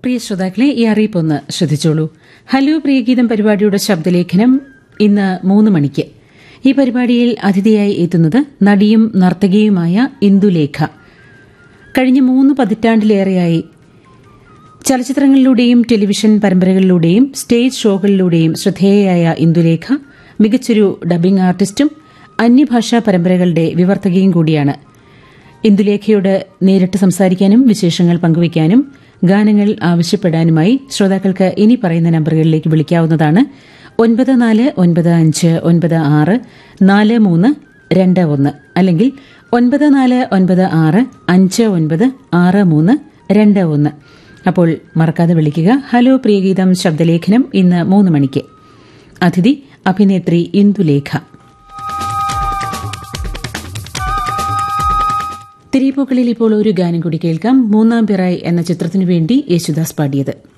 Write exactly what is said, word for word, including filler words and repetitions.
പ്രിയ ശ്രോതാക്കളെ, ഈ അറിയിപ്പൊന്ന് ശ്രദ്ധിച്ചോളൂ. ഹലോ പ്രിയഗീതം പരിപാടിയുടെ ശബ്ദലേഖനം ഇന്ന് മൂന്ന് മണിക്ക്. ഈ പരിപാടിയിൽ അതിഥിയായി എത്തുന്നത് നടിയും നർത്തകിയുമായ ഇന്ദുലേഖ. കഴിഞ്ഞ മൂന്ന് പതിറ്റാണ്ടിലേറെയായി ചലച്ചിത്രങ്ങളിലൂടെയും ടെലിവിഷൻ പരമ്പരകളിലൂടെയും സ്റ്റേജ് ഷോകളിലൂടെയും ശ്രദ്ധേയയായ ഇന്ദുലേഖ മികച്ചൊരു ഡബ്ബിംഗ് ആർട്ടിസ്റ്റും അന്യഭാഷാ പരമ്പരകളുടെ വിവർത്തകയും കൂടിയാണ്. ഇന്ദുലേഖയോട് നേരിട്ട് സംസാരിക്കാനും വിശേഷങ്ങൾ പങ്കുവയ്ക്കാനും ഗാനങ്ങൾ ആവശ്യപ്പെടാനുമായി ശ്രോതാക്കൾക്ക് ഇനി പറയുന്ന നമ്പറുകളിലേക്ക് വിളിക്കാവുന്നതാണ്. ഒൻപത് നാല് ഒൻപത് അഞ്ച് ഒൻപത് ആറ് നാല് മൂന്ന് രണ്ട് ഒന്ന് അല്ലെങ്കിൽ ഒൻപത് നാല് ഒൻപത് ആറ് അഞ്ച് ഒൻപത് ആറ് മൂന്ന് രണ്ട് ഒന്ന്. അപ്പോൾ മറക്കാതെ വിളിക്കുക. ഹലോ പ്രിയഗീതം ശബ്ദലേഖനം ഇന്ന് മൂന്ന് മണിക്ക്. അതിഥി അഭിനേത്രി ഇന്ദുലേഖ. തിരിപ്പൂക്കളിൽ ഇപ്പോൾ ഒരു ഗാനം കൂടി കേൾക്കാം. മൂന്നാം പിറായ് എന്ന ചിത്രത്തിനു വേണ്ടി യേശുദാസ് പാടിയത്.